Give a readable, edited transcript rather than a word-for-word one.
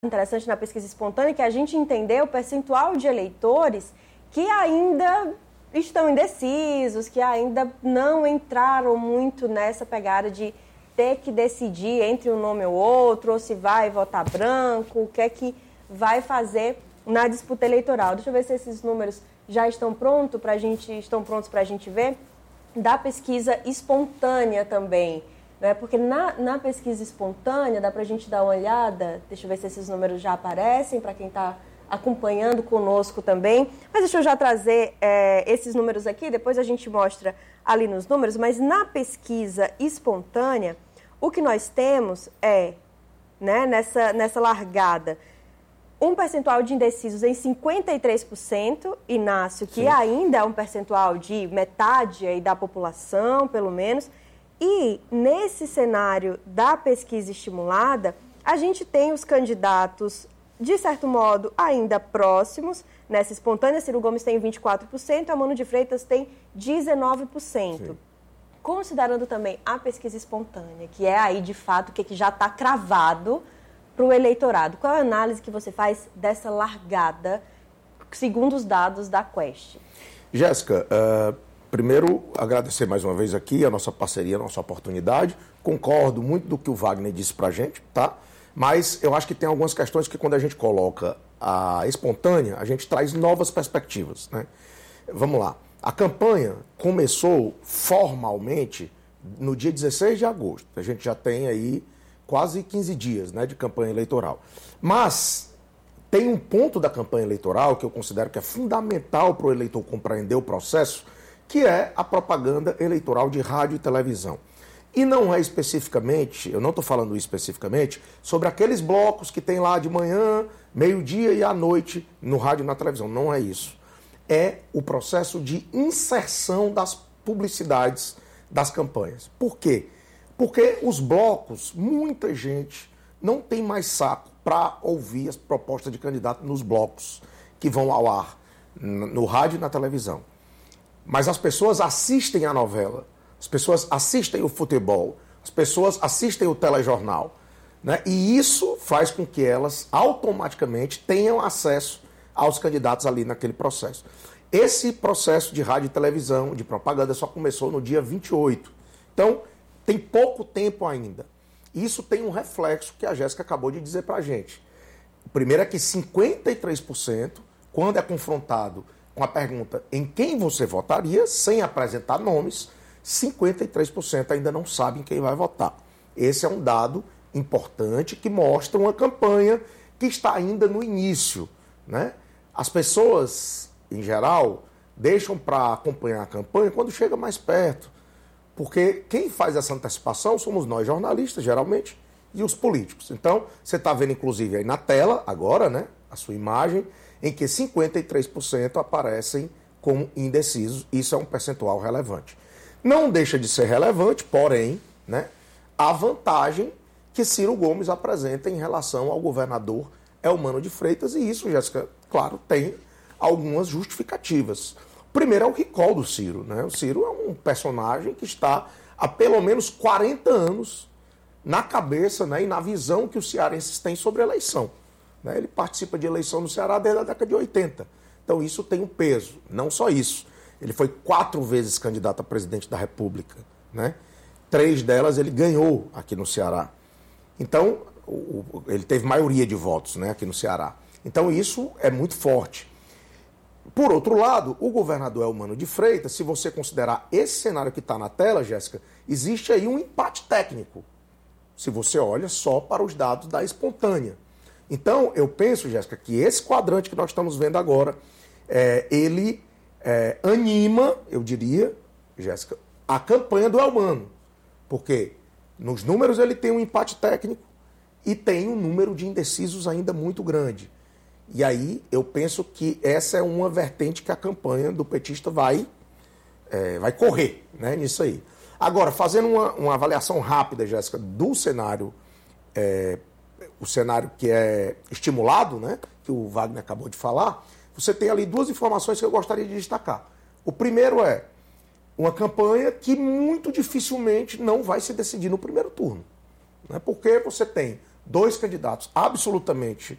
interessante na pesquisa espontânea, que a gente entendeu o percentual de eleitores que ainda estão indecisos, que ainda não entraram muito nessa pegada de ter que decidir entre um nome ou outro, ou se vai votar branco, o que é que vai fazer na disputa eleitoral. Deixa eu ver se esses números já estão prontos para a gente ver. Da pesquisa espontânea também, né? Porque na pesquisa espontânea dá para a gente dar uma olhada, deixa eu ver se esses números já aparecem para quem está acompanhando conosco também, mas deixa eu já trazer esses números aqui, depois a gente mostra ali nos números, mas na pesquisa espontânea, o que nós temos é, né, nessa largada, um percentual de indecisos em 53%, Inácio, que ainda é um percentual de metade aí da população, pelo menos. E nesse cenário da pesquisa estimulada, a gente tem os candidatos, de certo modo, ainda próximos. Nessa espontânea, Ciro Gomes tem 24%, Amano de Freitas tem 19%. Sim. Considerando também a pesquisa espontânea, que é aí, de fato, o que já está cravado para o eleitorado. Qual é a análise que você faz dessa largada, segundo os dados da Quest? Jéssica, primeiro agradecer mais uma vez aqui a nossa parceria, a nossa oportunidade. Concordo muito do que o Wagner disse para a gente, tá? Mas eu acho que tem algumas questões que quando a gente coloca a espontânea, a gente traz novas perspectivas, né? Vamos lá. A campanha começou formalmente no dia 16 de agosto. A gente já tem aí quase 15 dias, né, de campanha eleitoral. Mas tem um ponto da campanha eleitoral que eu considero que é fundamental para o eleitor compreender o processo, que é a propaganda eleitoral de rádio e televisão. E não é especificamente, eu não estou falando especificamente, sobre aqueles blocos que tem lá de manhã, meio-dia e à noite no rádio e na televisão. Não é isso. É o processo de inserção das publicidades das campanhas. Por quê? Porque os blocos, muita gente não tem mais saco para ouvir as propostas de candidato nos blocos que vão ao ar, no rádio e na televisão. Mas as pessoas assistem a novela, as pessoas assistem o futebol, as pessoas assistem o telejornal, né? E isso faz com que elas automaticamente tenham acesso aos candidatos ali naquele processo. Esse processo de rádio e televisão, de propaganda, só começou no dia 28. Então, tem pouco tempo ainda. Isso tem um reflexo que a Jéssica acabou de dizer para a gente. O primeiro é que 53%, quando é confrontado com a pergunta em quem você votaria, sem apresentar nomes, 53% ainda não sabem quem vai votar. Esse é um dado importante que mostra uma campanha que está ainda no início, né? As pessoas, em geral, deixam para acompanhar a campanha quando chega mais perto. Porque quem faz essa antecipação somos nós, jornalistas, geralmente, e os políticos. Então, você está vendo, inclusive, aí na tela, agora, né, a sua imagem, em que 53% aparecem como indecisos. Isso é um percentual relevante. Não deixa de ser relevante, porém, né, a vantagem que Ciro Gomes apresenta em relação ao governador Eumano de Freitas, e isso, Jéssica, claro, tem algumas justificativas. Primeiro é o recall do Ciro, né? O Ciro é um personagem que está há pelo menos 40 anos na cabeça, né, e na visão que os cearenses têm sobre a eleição, né? Ele participa de eleição no Ceará desde a década de 80. Então isso tem um peso. Não só isso. Ele foi 4 vezes candidato a presidente da República, né? 3 delas ele ganhou aqui no Ceará. Então, ele teve maioria de votos, né, aqui no Ceará. Então isso é muito forte. Por outro lado, o governador Eumano de Freitas, se você considerar esse cenário que está na tela, Jéssica, existe aí um empate técnico, se você olha só para os dados da espontânea. Então, eu penso, Jéssica, que esse quadrante que nós estamos vendo agora, ele anima, eu diria, Jéssica, a campanha do Eumano, porque nos números ele tem um empate técnico e tem um número de indecisos ainda muito grande. E aí eu penso que essa é uma vertente que a campanha do petista vai correr, né, nisso aí. Agora, fazendo uma avaliação rápida, Jéssica, do cenário, o cenário que é estimulado, né, que o Wagner acabou de falar, você tem ali 2 informações que eu gostaria de destacar. O primeiro é uma campanha que muito dificilmente não vai se decidir no primeiro turno, né, porque você tem dois candidatos absolutamente